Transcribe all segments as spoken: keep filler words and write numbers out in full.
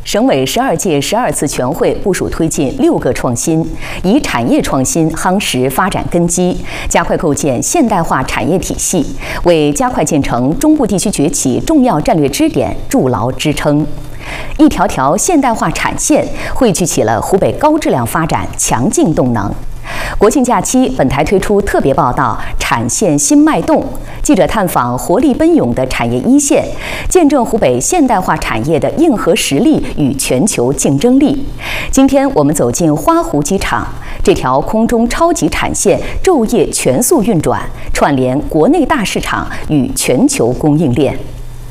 省委十二届十二次全会部署推进六个创新，以产业创新夯实发展根基，加快构建现代化产业体系，为加快建成中部地区崛起重要战略支点筑牢支撑。一条条现代化产线汇聚起了湖北高质量发展强劲动能。国庆假期，本台推出特别报道《产线新脉动》，记者探访活力奔涌的产业一线，见证湖北现代化产业的硬核实力与全球竞争力。今天我们走进花湖机场，这条空中超级产线昼夜全速运转，串联国内大市场与全球供应链。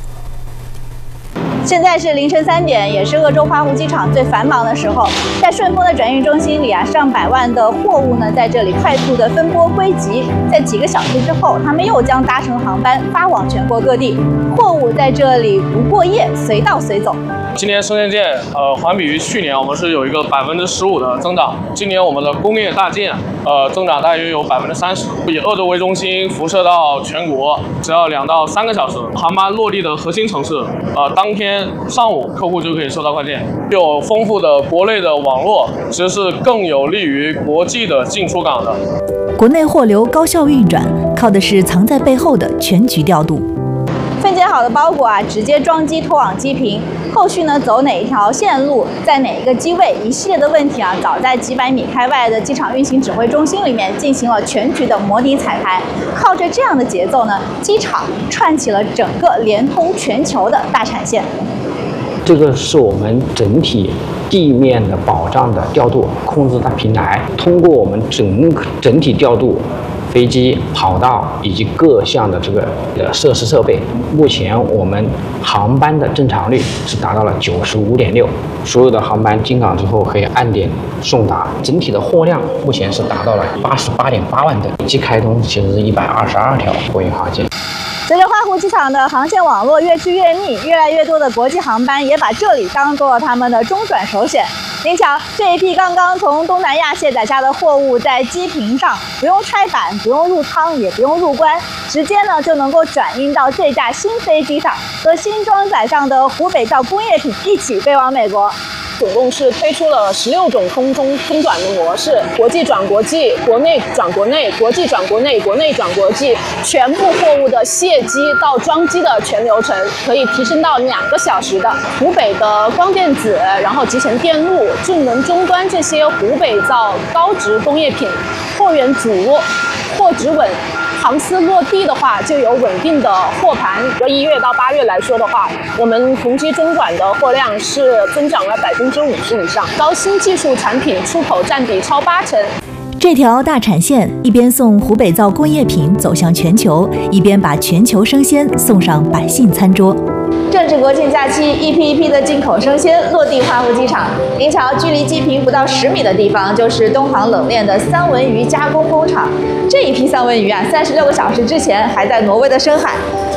现在是凌晨三点，也是鄂州花湖机场最繁忙的时候。在顺丰的转运中心里啊，上百万的货物呢在这里快速的分拨归集，在几个小时之后，他们又将搭乘航班发往全国各地。货物在这里不过夜，随到随走。 今年生鲜件呃环比于去年我们是有一个百分之十五的增长。今年我们的工业大件呃增长大约有百分之三十，以鄂州为中心辐射到全国，只要两到三个小时，航班落地的核心城市，呃当天上午客户就可以收到快件。有丰富的国内的网络，其实是更有利于国际的进出港的。 国内货流高效运转，靠的是藏在背后的全局调度。 分拣好的包裹啊，直接装机拖往机坪，后续呢走哪一条线路，在哪一个机位，一系列的问题啊，早在几百米开外的机场运行指挥中心里面进行了全局的模拟彩排。靠着这样的节奏呢，机场串起了整个连通全球的大产线。 这个是我们整体地面的保障的调度控制的平台，通过我们整整体调度飞机、跑道以及各项的这个呃设施设备，目前我们航班的正常率是达到了九十五点六，所有的航班进港之后可以按点送达，整体的货量目前是达到了八十八点八万吨，即开通其实是一百二十二条货运航线。 随着花湖机场的航线网络越聚越密，越来越多的国际航班也把这里当做了他们的中转首选。您瞧，这一批刚刚从东南亚卸载下的货物，在机坪上不用拆板，不用入舱，也不用入关，直接呢就能够转运到这架新飞机上，和新装载上的湖北造工业品一起飞往美国。 总共是推出了十六种空中空转的模式，国际转国际，国内转国内，国际转国内，国内转国际，全部货物的卸机到装机的全流程可以提升到两个小时的。湖北的光电子，然后集成电路、智能终端这些湖北造高值工业品，货源足，货值稳。航司落地的话，就有稳定的货盘。一月到八月来说的话，我们同期中转的货量是增长了百分之五十以上，高新技术产品出口占比超八成。 这条大产线一边送湖北造工业品走向全球，一边把全球生鲜送上百姓餐桌。 正值国庆假期，一批一批的进口生鲜落地花湖机场。您瞧，距离机坪不到十米的地方，就是东航冷链的三文鱼加工工厂。这一批三文鱼啊，三十六个小时之前还在挪威的深海，